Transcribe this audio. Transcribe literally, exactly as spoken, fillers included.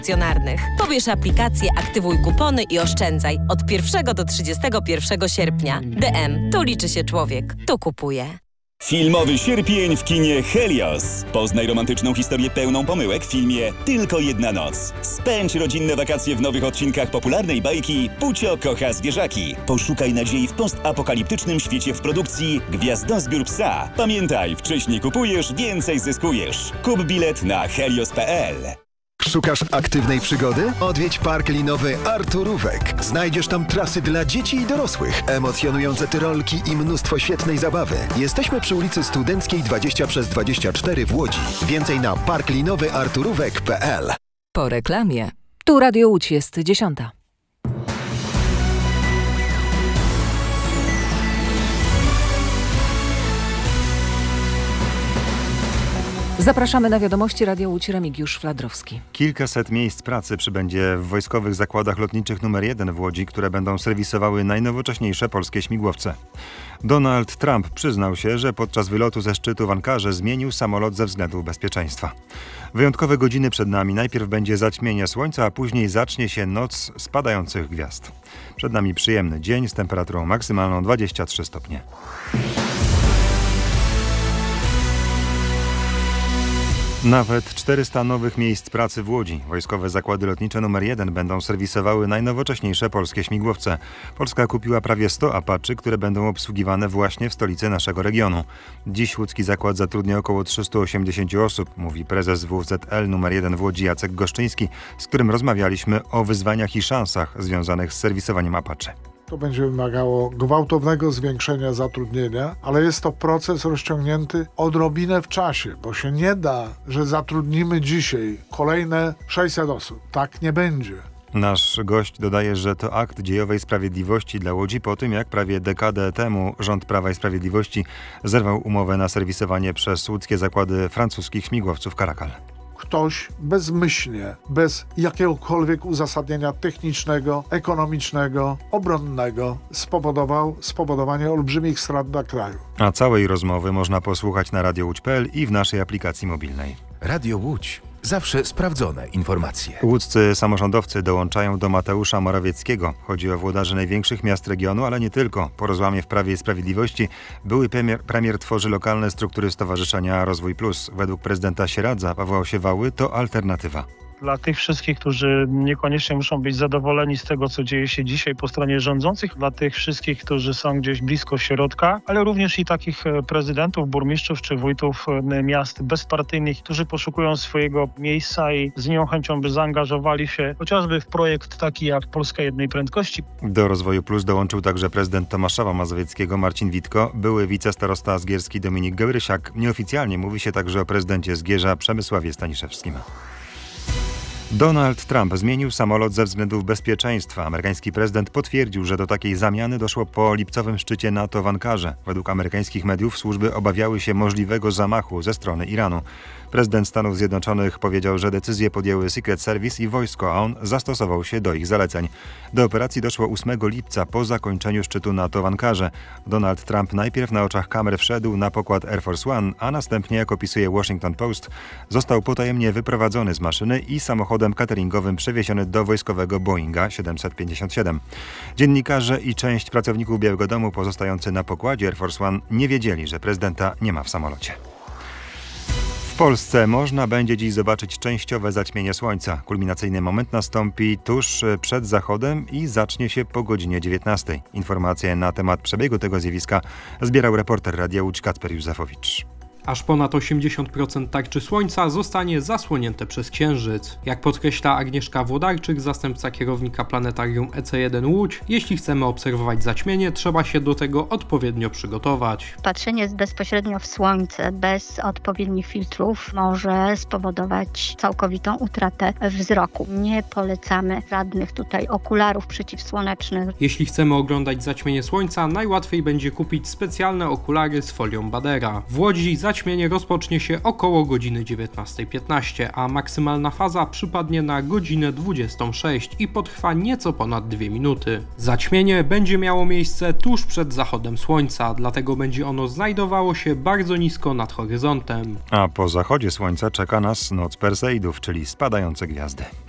stacjonarnych. Pobierz aplikację, aktywuj kupony i oszczędzaj od pierwszego do trzydziestego pierwszego sierpnia. D M. Tu liczy się człowiek. Tu kupuje. Filmowy sierpień w kinie Helios. Poznaj romantyczną historię pełną pomyłek w filmie Tylko jedna noc. Spędź rodzinne wakacje w nowych odcinkach popularnej bajki Pucio kocha zwierzaki. Poszukaj nadziei w postapokaliptycznym świecie w produkcji Gwiazdozbiór psa. Pamiętaj, wcześniej kupujesz, więcej zyskujesz. Kup bilet na helios kropka p l. Szukasz aktywnej przygody? Odwiedź park linowy Arturówek. Znajdziesz tam trasy dla dzieci i dorosłych, emocjonujące tyrolki i mnóstwo świetnej zabawy. Jesteśmy przy ulicy Studenckiej dwadzieścia przez dwadzieścia cztery w Łodzi. Więcej na park linowy arturówek kropka p l. Po reklamie. Tu Radio Łódź, jest dziesiąta. Zapraszamy na wiadomości Radia Łódź, Remigiusz Fladrowski. Kilkaset miejsc pracy przybędzie w wojskowych zakładach lotniczych numer jeden w Łodzi, które będą serwisowały najnowocześniejsze polskie śmigłowce. Donald Trump przyznał się, że podczas wylotu ze szczytu w Ankarze zmienił samolot ze względów bezpieczeństwa. Wyjątkowe godziny przed nami. Najpierw będzie zaćmienie słońca, a później zacznie się noc spadających gwiazd. Przed nami przyjemny dzień z temperaturą maksymalną dwadzieścia trzy stopnie. Nawet czterysta nowych miejsc pracy w Łodzi. Wojskowe zakłady lotnicze numer jeden będą serwisowały najnowocześniejsze polskie śmigłowce. Polska kupiła prawie sto Apaczy, które będą obsługiwane właśnie w stolicy naszego regionu. Dziś łódzki zakład zatrudnia około trzysta osiemdziesiąt osób, mówi prezes W Z L numer jeden w Łodzi Jacek Goszczyński, z którym rozmawialiśmy o wyzwaniach i szansach związanych z serwisowaniem Apaczy. To będzie wymagało gwałtownego zwiększenia zatrudnienia, ale jest to proces rozciągnięty odrobinę w czasie, bo się nie da, że zatrudnimy dzisiaj kolejne sześćset osób. Tak nie będzie. Nasz gość dodaje, że to akt dziejowej sprawiedliwości dla Łodzi po tym, jak prawie dekadę temu rząd Prawa i Sprawiedliwości zerwał umowę na serwisowanie przez łódzkie zakłady francuskich śmigłowców Caracal. Ktoś bezmyślnie, bez jakiegokolwiek uzasadnienia technicznego, ekonomicznego, obronnego spowodował spowodowanie olbrzymich strat dla kraju. A całej rozmowy można posłuchać na radio łódź kropka p l i w naszej aplikacji mobilnej. Radio Łódź. Zawsze sprawdzone informacje. Łódzcy samorządowcy dołączają do Mateusza Morawieckiego. Chodzi o włodarzy największych miast regionu, ale nie tylko. Po rozłamie w Prawie i Sprawiedliwości były premier, premier tworzy lokalne struktury Stowarzyszenia Rozwój Plus. Według prezydenta Sieradza Pawła Osiewały to alternatywa. Dla tych wszystkich, którzy niekoniecznie muszą być zadowoleni z tego, co dzieje się dzisiaj po stronie rządzących, dla tych wszystkich, którzy są gdzieś blisko środka, ale również i takich prezydentów, burmistrzów czy wójtów miast bezpartyjnych, którzy poszukują swojego miejsca i z nią chęcią by zaangażowali się chociażby w projekt taki jak Polska jednej prędkości. Do Rozwoju Plus dołączył także prezydent Tomaszowa Mazowieckiego Marcin Witko, były wicestarosta zgierski Dominik Gałrysiak. Nieoficjalnie mówi się także o prezydencie Zgierza Przemysławie Staniszewskim. Donald Trump zmienił samolot ze względów bezpieczeństwa. Amerykański prezydent potwierdził, że do takiej zamiany doszło po lipcowym szczycie NATO w Ankarze. Według amerykańskich mediów służby obawiały się możliwego zamachu ze strony Iranu. Prezydent Stanów Zjednoczonych powiedział, że decyzję podjęły Secret Service i wojsko, a on zastosował się do ich zaleceń. Do operacji doszło ósmego lipca po zakończeniu szczytu NATO w Ankarze. Donald Trump najpierw na oczach kamer wszedł na pokład Air Force One, a następnie, jak opisuje Washington Post, został potajemnie wyprowadzony z maszyny i samochodem cateringowym przewieziony do wojskowego Boeinga siedemset pięćdziesiąt siedem. Dziennikarze i część pracowników Białego Domu pozostający na pokładzie Air Force One nie wiedzieli, że prezydenta nie ma w samolocie. W Polsce można będzie dziś zobaczyć częściowe zaćmienie słońca. Kulminacyjny moment nastąpi tuż przed zachodem i zacznie się po godzinie dziewiętnastej. Informacje na temat przebiegu tego zjawiska zbierał reporter Radia Łódź Kacper Józefowicz. Aż ponad osiemdziesiąt procent tarczy słońca zostanie zasłonięte przez księżyc. Jak podkreśla Agnieszka Włodarczyk, zastępca kierownika planetarium E C jeden Łódź, jeśli chcemy obserwować zaćmienie, trzeba się do tego odpowiednio przygotować. Patrzenie bezpośrednio w słońce bez odpowiednich filtrów może spowodować całkowitą utratę wzroku. Nie polecamy żadnych tutaj okularów przeciwsłonecznych. Jeśli chcemy oglądać zaćmienie słońca, najłatwiej będzie kupić specjalne okulary z folią Badera. W Łodzi zaćmienie rozpocznie się około godziny dziewiętnastej piętnaście, a maksymalna faza przypadnie na godzinę dwudziestą sześć i potrwa nieco ponad dwie minuty. Zaćmienie będzie miało miejsce tuż przed zachodem słońca, dlatego będzie ono znajdowało się bardzo nisko nad horyzontem. A po zachodzie słońca czeka nas noc Perseidów, czyli spadające gwiazdy.